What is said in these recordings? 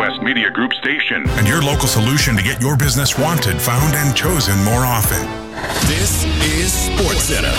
West Media Group station. And your local solution to get your business wanted, found, and chosen more often. This is SportsCenter.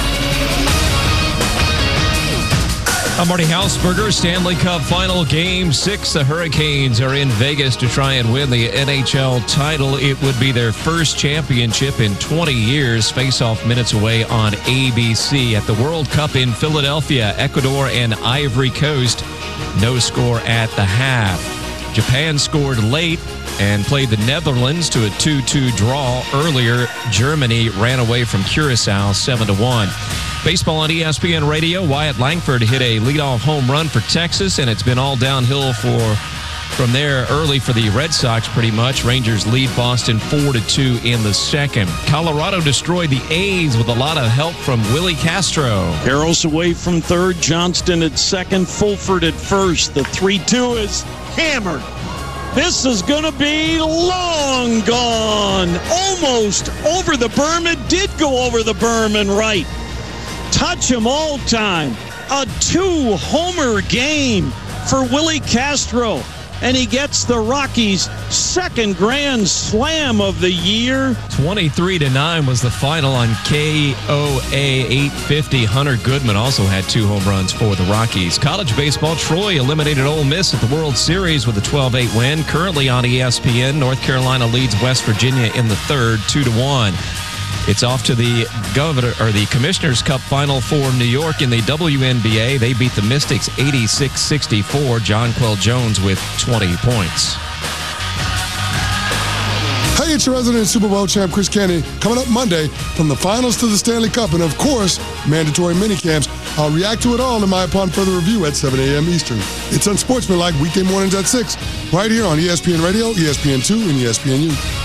I'm Marty Hausberger. Stanley Cup Final Game 6. The Hurricanes are in Vegas to try and win the NHL title. It would be their first championship in 20 years. Face-off minutes away on ABC. At the World Cup in Philadelphia, Ecuador and Ivory Coast. No score at the half. Japan scored late and played the Netherlands to a 2-2 draw. Earlier, Germany ran away from Curacao 7-1. Baseball on ESPN Radio. Wyatt Langford hit a leadoff home run for Texas, and it's been all downhill from there early for the Red Sox pretty much. Rangers lead Boston 4-2 in the second. Colorado destroyed the A's with a lot of help from Willie Castro. Harrell's away from third, Johnston at second, Fulford at first. The 3-2 is hammered. This is going to be long gone. Almost over the berm. It did go over the berm and right. Touch him all time. A 2-homer game for Willie Castro. And he gets the Rockies' second grand slam of the year. 23-9 was the final on KOA 850. Hunter Goodman also had 2 home runs for the Rockies. College baseball, Troy eliminated Ole Miss at the World Series with a 12-8 win. Currently on ESPN, North Carolina leads West Virginia in the third, 2-1. It's off to the Commissioner's Cup Final for New York in the WNBA. They beat the Mystics 86-64. Jonquel Jones with 20 points. Hey, it's your resident Super Bowl champ, Chris Canty. Coming up Monday, from the finals to the Stanley Cup, and of course, mandatory minicamps. I'll react to it all in my Upon Further Review at 7 a.m. Eastern. It's Unsportsmanlike weekday mornings at 6, right here on ESPN Radio, ESPN2, and ESPNU.